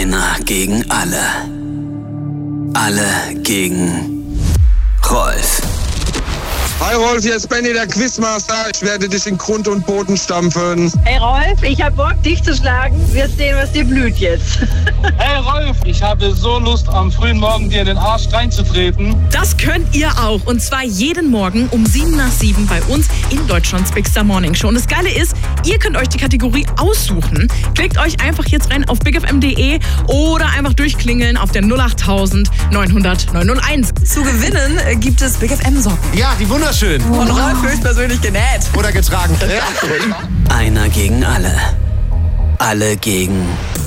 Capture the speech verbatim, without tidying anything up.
Einer gegen alle. Alle gegen Rolf. Hi Rolf, hier ist Benny, der Quizmaster. Ich werde dich in Grund und Boden stampfen. Hey Rolf, ich hab Bock, dich zu schlagen. Wir sehen, was dir blüht jetzt. Hey Rolf, ich habe so Lust, am frühen Morgen dir in den Arsch reinzutreten. Das könnt ihr auch. Und zwar jeden Morgen um sieben nach sieben bei uns in Deutschlands Big Star Morning Show. Und das Geile ist, ihr könnt euch die Kategorie aussuchen. Klickt euch einfach jetzt rein auf big f m punkt d e oder einfach durchklingeln auf der null acht neun hundert neun null eins. Zu gewinnen äh, gibt es Big F M Socken. Ja, die wunderschön. Von Rolf höchstpersönlich genäht. Oder getragen. Einer gegen alle. Alle gegen